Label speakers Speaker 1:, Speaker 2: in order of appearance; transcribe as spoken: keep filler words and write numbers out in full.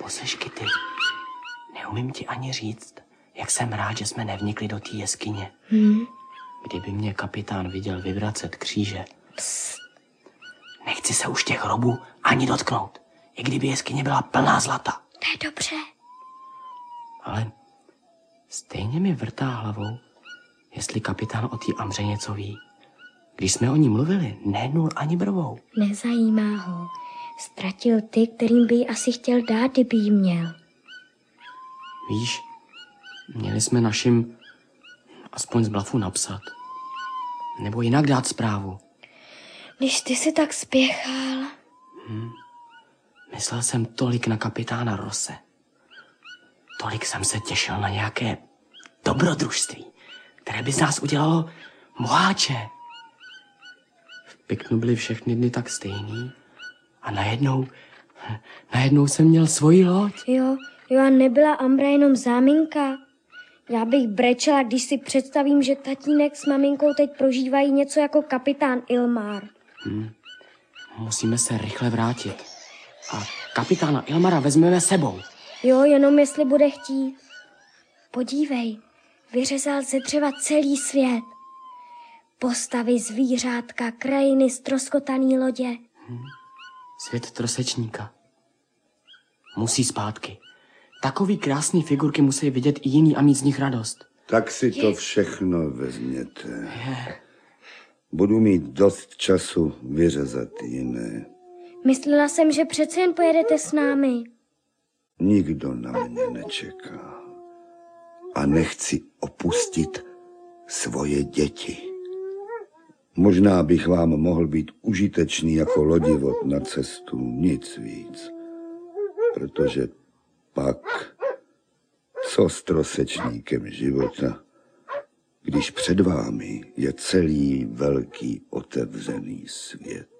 Speaker 1: Poslyš, Kitty, neumím ti ani říct, jak jsem rád, že jsme nevnikli do té jeskyně.
Speaker 2: Hmm?
Speaker 1: Kdyby mě kapitán viděl vyvracet kříže.
Speaker 2: Psst.
Speaker 1: Nechci se už těch hrobů ani dotknout, i kdyby jeskyně byla plná zlata.
Speaker 2: To je dobře.
Speaker 1: Ale stejně mi vrtá hlavou, jestli kapitán o té Amře něco ví. Když jsme o ní mluvili, nehnul ani brvou.
Speaker 2: Nezajímá ho. Ztratil ty, kterým by ji asi chtěl dát, kdyby jí měl.
Speaker 1: Víš, měli jsme našim aspoň z blafu napsat. Nebo jinak dát zprávu.
Speaker 2: Když ty si tak spěchal.
Speaker 1: Hmm. Myslel jsem tolik na kapitána Rose. Tolik jsem se těšil na nějaké dobrodružství, které by z nás udělalo boháče. V Piknu byly všechny dny tak stejný a najednou, najednou jsem měl svoji loď.
Speaker 2: Jo, jo a nebyla Ambra jenom záminka. Já bych brečela, když si představím, že tatínek s maminkou teď prožívají něco jako kapitán Ilmar.
Speaker 1: Hmm. Musíme se rychle vrátit. A kapitána Ilmara vezmeme sebou.
Speaker 2: Jo, jenom jestli bude chtít. Podívej, vyřezal ze dřeva celý svět. Postavy, zvířátka, krajiny, ztroskotaný lodě.
Speaker 1: Hmm. Svět trosečníka. Musí zpátky. Takový krásný figurky musí vidět i jiný a mít z nich radost.
Speaker 3: Tak si to všechno vezměte.
Speaker 1: Je.
Speaker 3: Budu mít dost času vyřezat jiné.
Speaker 2: Myslela jsem, že přece jen pojedete s námi.
Speaker 3: Nikdo na mě nečeká. A nechci opustit svoje děti. Možná bych vám mohl být užitečný jako lodivot na cestu, nic víc. Protože pak, co s trosečníkem života, když před vámi je celý velký otevřený svět.